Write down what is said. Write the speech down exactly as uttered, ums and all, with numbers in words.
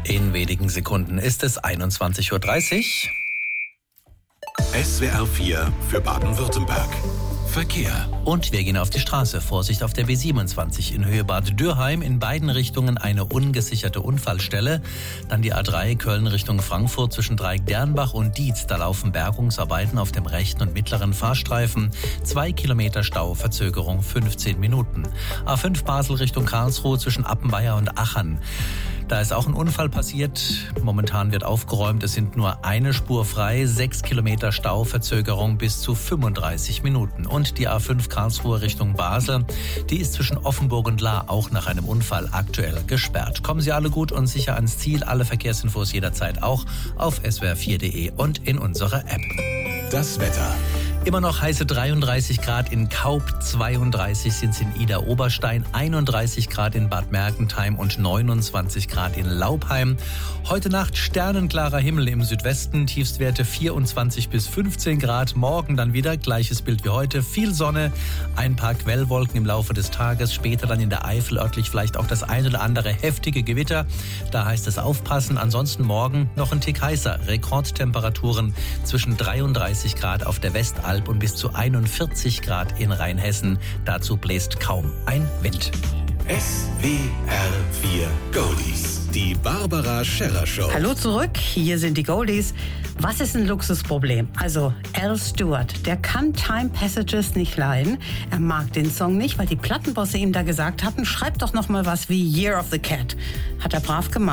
In wenigen Sekunden ist es einundzwanzig Uhr dreißig. S W R vier für Baden-Württemberg. Verkehr. Und wir gehen auf die Straße. Vorsicht auf der B siebenundzwanzig in Höhe Bad Dürheim. In beiden Richtungen eine ungesicherte Unfallstelle. Dann die A drei Köln Richtung Frankfurt zwischen Dreieck-Dernbach und Dietz. Da laufen Bergungsarbeiten auf dem rechten und mittleren Fahrstreifen. Zwei Kilometer Stau, Verzögerung fünfzehn Minuten. A fünf Basel Richtung Karlsruhe zwischen Appenweier und Achern. Da ist auch ein Unfall passiert. Momentan wird aufgeräumt. Es sind nur eine Spur frei. Sechs Kilometer Stau, Verzögerung bis zu fünfunddreißig Minuten. Und die A fünf Karlsruhe Richtung Basel, die ist zwischen Offenburg und Lahr auch nach einem Unfall aktuell gesperrt. Kommen Sie alle gut und sicher ans Ziel. Alle Verkehrsinfos jederzeit auch auf s w r vier punkt d e und in unserer App. Das Wetter. Immer noch heiße dreiunddreißig Grad in Kaub, zweiunddreißig sind es in Idar-Oberstein, einunddreißig Grad in Bad Mergentheim und neunundzwanzig Grad in Laupheim. Heute Nacht sternenklarer Himmel im Südwesten, Tiefstwerte vierundzwanzig bis fünfzehn Grad. Morgen dann wieder gleiches Bild wie heute, viel Sonne, ein paar Quellwolken im Laufe des Tages. Später dann in der Eifel örtlich vielleicht auch das ein oder andere heftige Gewitter. Da heißt es aufpassen. Ansonsten morgen noch ein Tick heißer. Rekordtemperaturen zwischen dreiunddreißig Grad auf der Westalb und bis zu einundvierzig Grad in Rheinhessen. Dazu bläst kaum ein Wind. S W R vier Goldies. Die Barbara Scherrer Show. Hallo zurück, hier sind die Goldies. Was ist ein Luxusproblem? Also Al Stewart, der kann Time Passages nicht leiden. Er mag den Song nicht, weil die Plattenbosse ihm da gesagt hatten, schreib doch noch mal was wie Year of the Cat. Hat er brav gemacht.